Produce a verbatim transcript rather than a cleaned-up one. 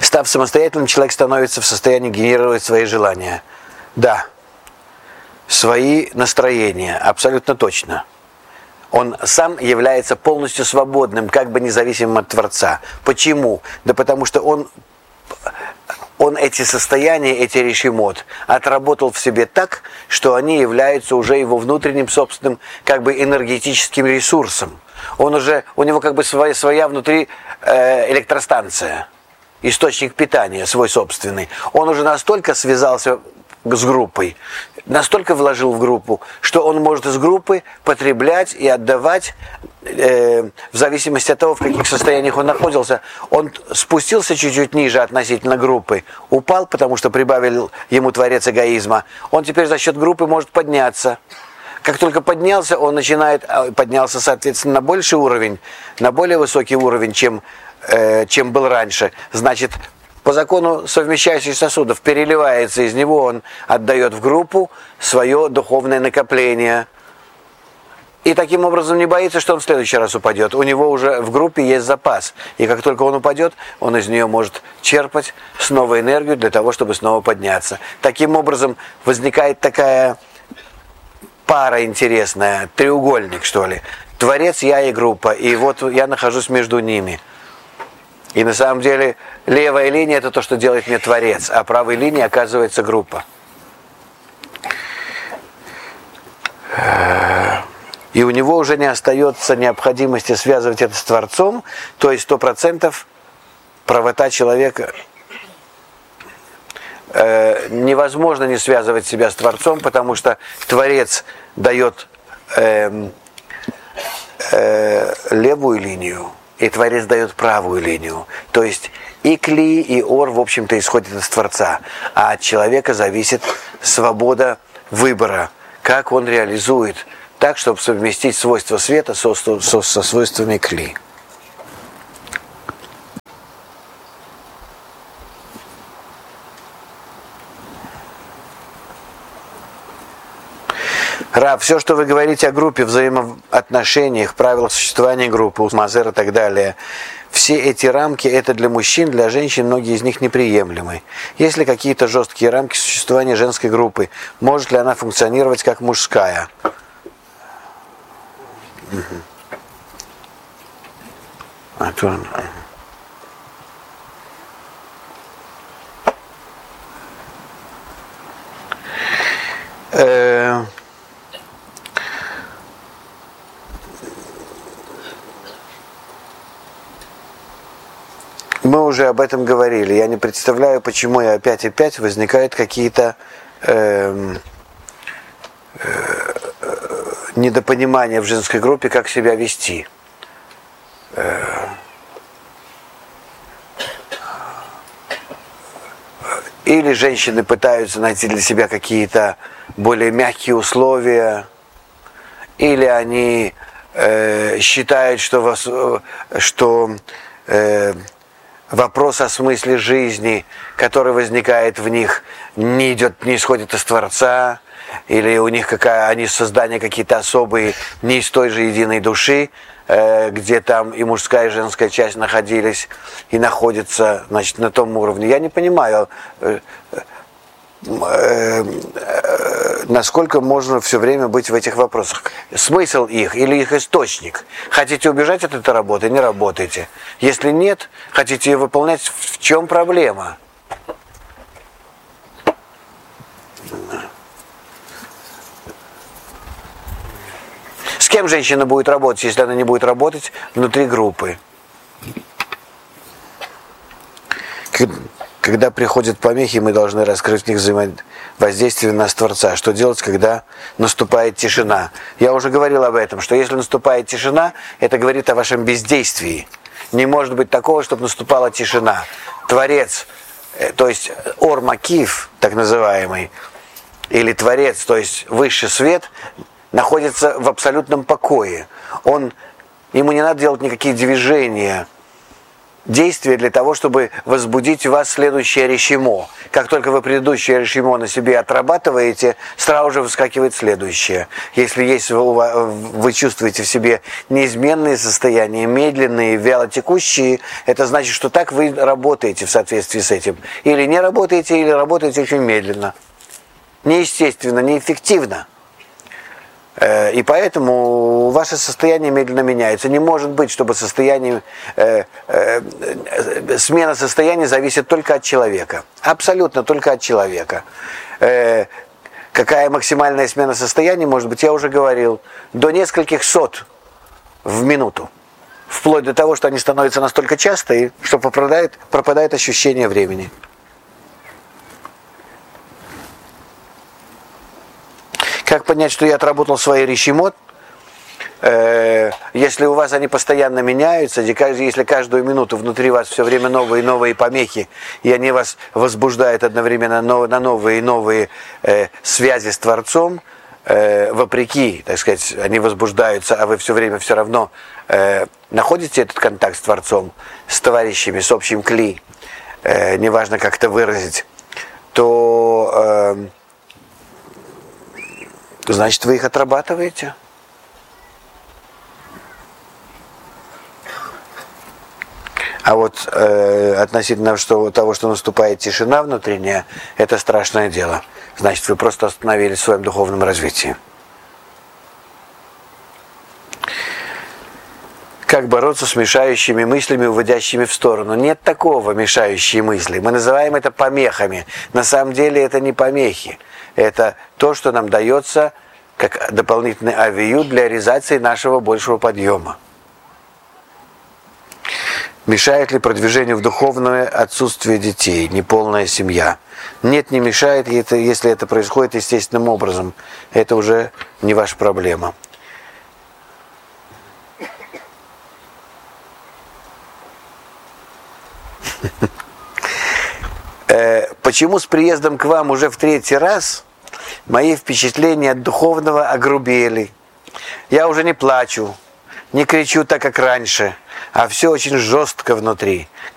Став самостоятельным, человек становится в состоянии генерировать свои желания. Да, свои настроения, абсолютно точно. Он сам является полностью свободным, как бы независимым от Творца. Почему? Да потому что он, он эти состояния, эти решимот отработал в себе так, что они являются уже его внутренним собственным как бы энергетическим ресурсом. Он уже, у него как бы своя, своя внутри э, электростанция, источник питания свой собственный. Он уже настолько связался с группой, настолько вложил в группу, что он может из группы потреблять и отдавать э, в зависимости от того, в каких состояниях он находился. Он спустился чуть-чуть ниже относительно группы, упал, потому что прибавил ему Творец эгоизма. Он теперь за счет группы может подняться. Как только поднялся, он начинает, поднялся, соответственно, на больший уровень, на более высокий уровень, чем, э, чем был раньше. Значит, по закону совмещающих сосудов переливается из него, он отдает в группу свое духовное накопление. И таким образом не боится, что он в следующий раз упадет. У него уже в группе есть запас. И как только он упадет, он из нее может черпать снова энергию для того, чтобы снова подняться. Таким образом возникает такая пара интересная, треугольник, что ли. Творец, я и группа. И вот я нахожусь между ними. И на самом деле левая линия — это то, что делает мне Творец, а правой линией оказывается группа. И у него уже не остается необходимости связывать это с Творцом, то есть сто процентов правота человека. Э, невозможно не связывать себя с Творцом, потому что Творец дает э, э, левую линию, и Творец дает правую линию. То есть и Кли, и Ор, в общем-то, исходят из Творца. А от человека зависит свобода выбора, как он реализует, так, чтобы совместить свойства света со, со, со свойствами Кли. Рав, все, что вы говорите о группе, взаимоотношениях, правилах существования группы, Мазер и так далее, все эти рамки, это для мужчин, для женщин, многие из них неприемлемы. Есть ли какие-то жесткие рамки существования женской группы? Может ли она функционировать как мужская? Угу. А то... Э... Мы уже об этом говорили. Я не представляю, почему и опять и опять возникают какие-то э, э, недопонимания в женской группе, как себя вести. Э, или женщины пытаются найти для себя какие-то более мягкие условия, или они э, считают, что, вас, что э, вопрос о смысле жизни, который возникает в них, не идет, не исходит из Творца, или у них какая, они создания какие-то особые, не из той же единой души, э, где там и мужская, и женская часть находились и находятся, значит, на том уровне. Я не понимаю, э, э, э, насколько можно все время быть в этих вопросах. Смысл их или их источник. Хотите убежать от этой работы, не работайте. Если нет, хотите ее выполнять, в чем проблема? С кем женщина будет работать, если она не будет работать внутри группы? Когда приходят помехи, мы должны раскрыть в них взаимодействие на Творца. Что делать, когда наступает тишина? Я уже говорил об этом, что если наступает тишина, это говорит о вашем бездействии. Не может быть такого, чтобы наступала тишина. Творец, то есть Ор Макиф, так называемый, или Творец, то есть высший свет, находится в абсолютном покое. Он, ему не надо делать никакие движения действие для того, чтобы возбудить в вас следующее решимо. Как только вы предыдущее решимо на себе отрабатываете, сразу же выскакивает следующее. Если есть, вы чувствуете в себе неизменные состояния, медленные, вялотекущие, это значит, что так вы работаете в соответствии с этим. Или не работаете, или работаете очень медленно. Неестественно, неэффективно. И поэтому ваше состояние медленно меняется. Не может быть, чтобы состояние, э, э, смена состояния зависит только от человека. Абсолютно только от человека. Э, какая максимальная смена состояния может быть, я уже говорил, до нескольких сот в минуту. Вплоть до того, что они становятся настолько часто, что пропадает, пропадает ощущение времени. Как понять, что я отработал свои решимот? Э, если у вас они постоянно меняются, если каждую минуту внутри вас все время новые и новые помехи, и они вас возбуждают одновременно на новые и новые э, связи с Творцом, э, вопреки, так сказать, они возбуждаются, а вы все время все равно э, находите этот контакт с Творцом, с товарищами, с общим кли, э, неважно как это выразить, то... Э, значит, вы их отрабатываете. А вот э, относительно что, того, что наступает тишина внутренняя, это страшное дело. Значит, вы просто остановились в своем духовном развитии. Как бороться с мешающими мыслями, уводящими в сторону? Нет такого мешающие мысли. Мы называем это помехами. На самом деле это не помехи. Это то, что нам дается как дополнительный авиют для реализации нашего большего подъема. Мешает ли продвижению в духовное отсутствие детей, неполная семья? Нет, не мешает, если это происходит естественным образом. Это уже не ваша проблема. Почему с приездом к вам уже в третий раз мои впечатления от духовного огрубели? Я уже не плачу, не кричу так, как раньше, а все очень жестко внутри.